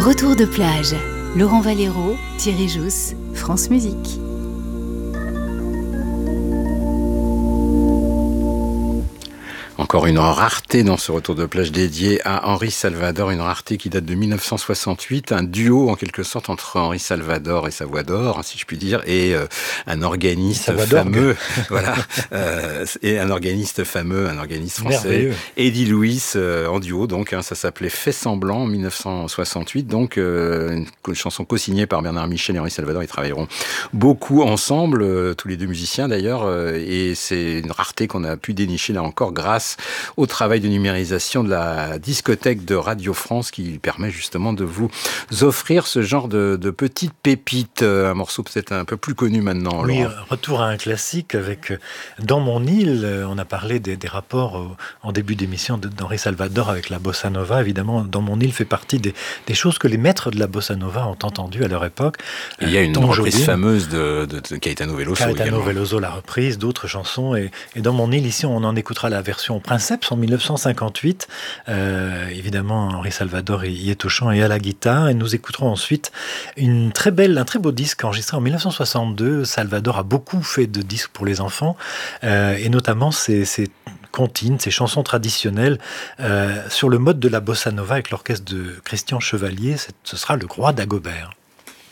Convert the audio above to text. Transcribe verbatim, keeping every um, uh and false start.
Retour de plage. Laurent Valero, Thierry Jousse, France Musique. Encore une rareté dans ce retour de plage dédié à Henri Salvador, une rareté qui date de mille neuf cent soixante-huit, un duo en quelque sorte entre Henri Salvador et sa voix d'or, si je puis dire, et euh, un organiste fameux, voilà, euh, et un organiste fameux, un organiste français, merveilleux. Eddie Louis, euh, en duo, donc, hein, ça s'appelait Fait semblant en mille neuf cent soixante-huit, donc euh, une, une chanson co-signée par Bernard Michel et Henri Salvador. Ils travailleront beaucoup ensemble, euh, tous les deux musiciens d'ailleurs, euh, et c'est une rareté qu'on a pu dénicher là encore grâce au travail de numérisation de la discothèque de Radio France qui permet justement de vous offrir ce genre de, de petites pépites. Un morceau peut-être un peu plus connu maintenant. Oui, Laurent. Retour à un classique avec Dans mon île. On a parlé des, des rapports en début d'émission d'Henri Salvador avec la bossa nova. Évidemment, Dans mon île fait partie des, des choses que les maîtres de la bossa nova ont entendues à leur époque. Il y a une Tom reprise Jobim, fameuse de, de, de Caetano Veloso. Caetano Veloso, la reprise, d'autres chansons. Et, et Dans mon île, ici, on en écoutera la version Princeps en mille neuf cent cinquante-huit. Euh, évidemment, Henri Salvador y est au chant et à la guitare. Et nous écouterons ensuite une très belle, un très beau disque enregistré en mille neuf cent soixante-deux. Salvador a beaucoup fait de disques pour les enfants, euh, et notamment ses, ses comptines, ses chansons traditionnelles euh, sur le mode de la bossa nova avec l'orchestre de Christian Chevalier. Ce sera le Roi Dagobert.